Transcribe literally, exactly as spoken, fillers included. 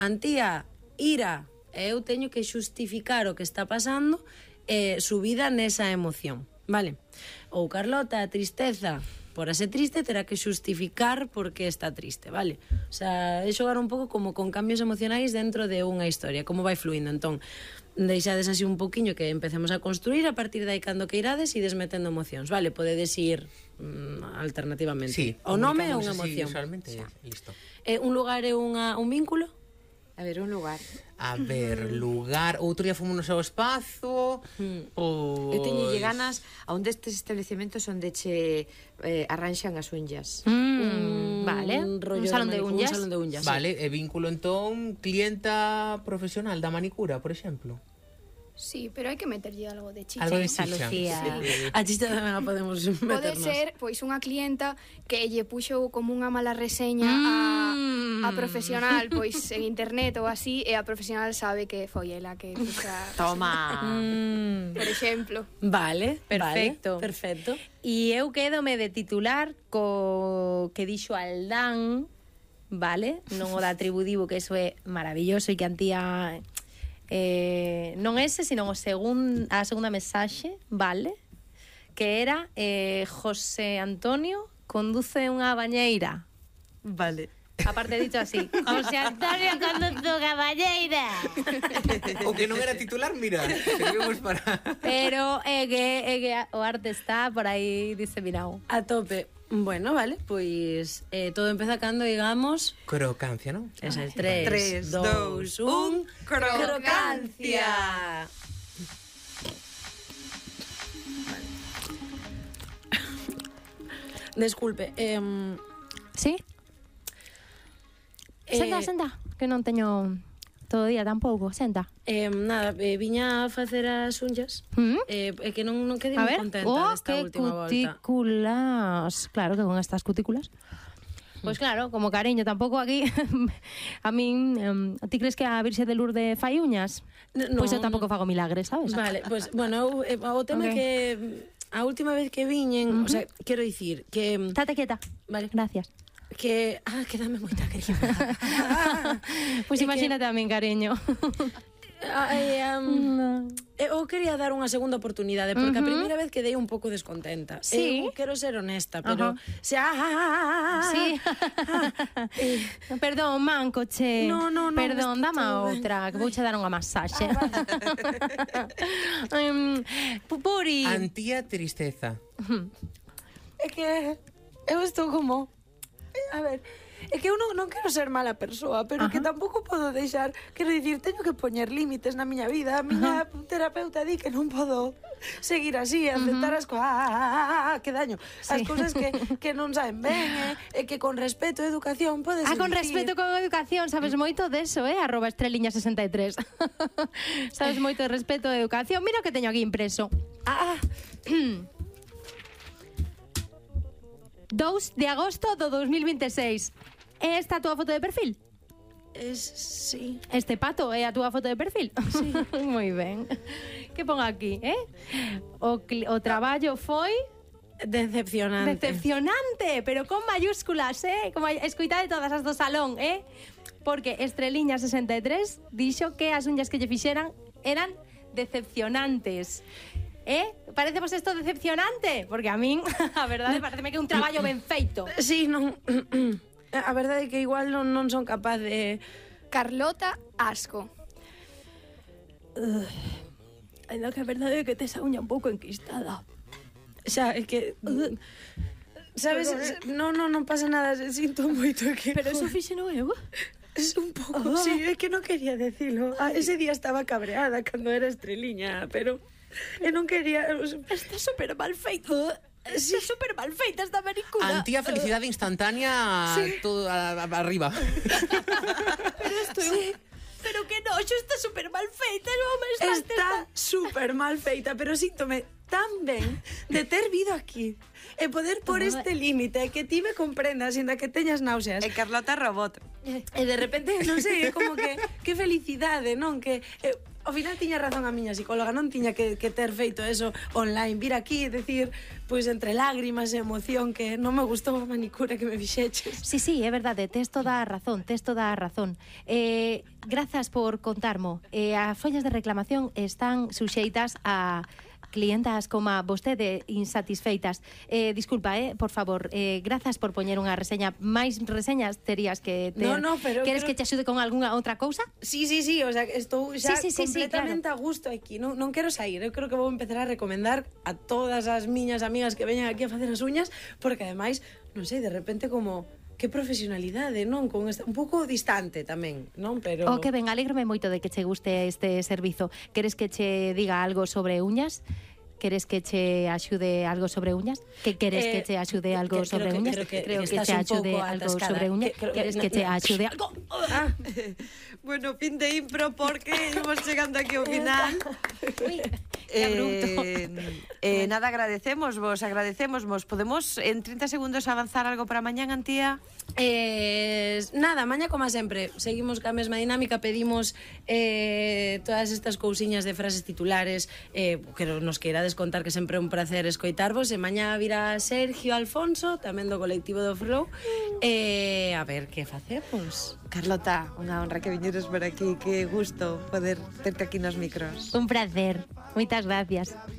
Antía, ira, e eu teño que xustificar o que está pasando eh, subida nesa emoción, vale? Ou Carlota, tristeza, por a ser triste terá que xustificar por que está triste, vale? O sea, é xogar un pouco como con cambios emocionais dentro de unha historia, como vai fluindo. Entón, deixades así un pouquiño que empecemos a construir, a partir de aí cando que irades ides metendo emocións, vale? Podedes ir mm, alternativamente. Sí, o nome é unha emoción. Visualmente, listo. Eh, un lugar é unha, un vínculo? A ver, un lugar. A ver, lugar... Outro día fomos ao espazo... Mm. Pois... Eu teño ganas a un destes estabelecementos onde che eh, arranxan as unllas. Mm, Un vale, rollo un salón de manicu- unllas. Un salón de unllas, Vale, e vínculo entón clienta profesional da manicura, por exemplo. Sí, pero hai que meterlle algo de chicha. Algo de Chicha, chicha. Lucía. Sí. A chista tamén a podemos Pode meternos. ser, pois, unha clienta que lle puxo como unha mala reseña a, a profesional, pois, en internet ou así, e a profesional sabe que foi ela que puxa... Toma. Mm. Por exemplo. Vale, Perfecto. vale, perfecto. E eu quédome de titular co que dixo Aldán, vale? Non o da tribudivo, que eso é maravilloso e que Antía... Eh, non ese, sino o segun, a segunda mensaxe, vale? Que era eh, José Antonio conduce unha bañeira. Vale. Aparte dicho así, José Antonio conduce unha bañeira. O que non era titular, mira, servimos para... Pero é que, é que o arte está por aí diseminado. A tope. Bueno, vale, pois eh, todo empeza cando digamos... Crocancia, non? Esa é tres, Tres, dos, dous, un... un, crocancia. Crocancia. Desculpe, eh, Sí? Senta, Eh, senta, que non teño todo o día tampouco, senta. eh, nada, eh, viña a facer as unllas. Mm? Eh, é que non, non quedei A moi ver, contenta oh, desta que última volta. cutículas. Claro que con estas cutículas. Pois pues claro, como cariño, tampouco aquí a min, um, ti crees que a Virxe de Lourdes fai uñas? No, Pois eu tampouco fago milagres, sabes? Vale, pois, pues, bueno, eu, eh, o tema Ok. é que a última vez que viñen, uh -huh. o sea, quero dicir que... Tate quieta. Vale. Gracias. Que... Ah, que dame moita cariño. Pois pues É imagínate a min, cariño. Ai, um, eu quería dar unha segunda oportunidade porque uh -huh. a primeira vez quedei un pouco descontenta. Sí. Eu quero ser honesta, pero... Ajá. Se, ah, ah, ah, Sí. eh, Perdón, manco, che. No, no, no, Perdón, está dame a todo ben. outra, que vouche dar unha masaxe. um, Pupuri. Antía tristeza. é que eu estou como... A ver, é que eu non, non quero ser mala persoa, pero Ajá. que tampouco podo deixar, quero dicir, teño que poñer límites na miña vida. A miña Ajá. terapeuta di que non podo seguir así, aceptar as cousas, ah, ah, ah, que daño, as Sí. cousas que, que non saen ben, e, e que con respeto e educación podes Ah, con elegir. respeto, con educación, sabes moito deso, eh? Arroba estreliña sesenta e tres. Sabes moito de respeto e educación. Mira o que teño aquí impreso. Ah, dous de agosto do dos mil vinte e seis. É esta a túa foto de perfil? es, sí. Este pato é a túa foto de perfil? Sí. Moi ben. Que pon aquí, eh? O, cli- o traballo foi... Decepcionante. Decepcionante, pero con mayúsculas, eh? Como escoitade todas as do salón, eh? Porque Estreliña sesenta e tres dixo que as unhas que lle fixeran eran decepcionantes. Eh? Parece vos isto decepcionante? Porque a min, a verdade, pareceme que é un traballo ben feito. Sí, non... A verdade é que igual non, non son capaz de... Carlota, asco. Ainda que a verdade é que tes a uña un pouco enquistada. Xa, é que... Sabes, non, non, non pasa nada, sinto moito que... Pero eso fixeno eu. Es un pouco, sí, é que non quería decilo. Ah, ese día estaba cabreada cando era Estreliña, pero... E non quería... Está super mal feito. Está super mal feita esta película. Antía felicidade instantánea, Sí. todo a, a, arriba. Pero esto sí. Pero que no, yo está super mal feita, non me está... Está super mal feita, pero síntome tan ben de ter vido aquí e poder por este límite que ti me comprendas ainda que teñas náuseas. E Carlota robot. E de repente, non sei, é como que que felicidade, non? Que eh, ao final tiña razón a miña psicóloga, non tiña que, que ter feito eso online, vir aquí e decir, pois entre lágrimas e emoción que non me gustou a manicura que me fixeches. Sí, sí, é verdade, tes toda a razón, tes toda a razón. Eh, grazas por contarmo. Eh, as follas de reclamación están suxeitas a clientas como vostede insatisfeitas. Eh, disculpa, eh, por favor, eh, grazas por poñer unha reseña. Máis reseñas terías que ter. No, no, pero Queres creo... que te axude con algunha outra cousa? Sí, sí, sí, o sea, estou xa Sí, sí, sí, completamente sí, a claro. gusto aquí. Non, non quero sair, eu creo que vou empezar a recomendar a todas as miñas amigas que veñan aquí a facer as uñas, porque ademais, non sei, de repente como que profesionalidade, non? Con esta, un pouco distante tamén, non? Pero O que ben, alégrome moito de que che guste este servizo. Queres que che diga algo sobre uñas? Queres que che axude algo sobre uñas? Que queres Eh, que che axude algo que- sobre creo que- uñas? creo que- Creo que que estás che un axude pouco algo atascada. sobre uñas. Que- creo- Queres no, que che no. axude algo? Ah, Bueno, fin de impro porque imos chegando aquí ao final. Ui, que abrupto. Eh, eh, nada, agradecemos vos, agradecemos vos. Podemos en trinta segundos avanzar algo para mañán, Antía? Eh, nada, maña como sempre seguimos ca mesma dinámica, pedimos eh, todas estas cousiñas de frases titulares eh, que nos queirades contar, que sempre é un placer escoitarvos, e mañá virá Sergio Alfonso, tamén do colectivo do Flow, e eh, a ver que facemos. Carlota, unha honra que viñeres por aquí, que gusto poder terte aquí nos micros. Un placer. Moitas gracias.